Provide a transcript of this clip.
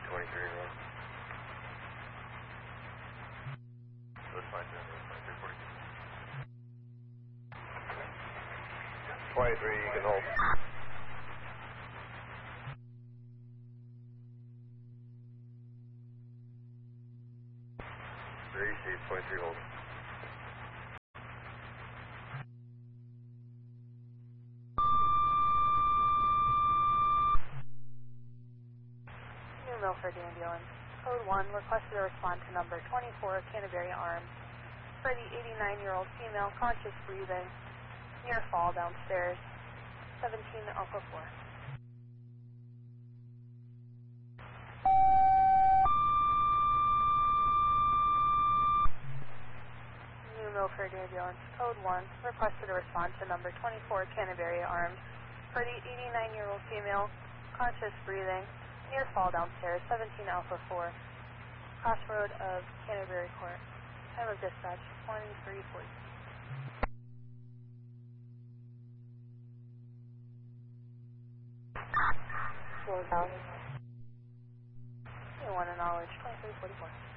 23 road. That's fine, 23, you can hold. 23 hold. New Milford Ambulance. Code 1 requested a response to number 24 Canterbury Arms for the 89-year-old female conscious breathing near fall downstairs, 17 Alpha 4. New Milford Ambulance. Code 1 requested a response to number 24 Canterbury Arms for the 89-year-old female conscious breathing near fall downstairs, 17 Alpha 4, crossroad of Canterbury Court. Time of dispatch, 23:40. Slow down. You want to knowledge, 23:44.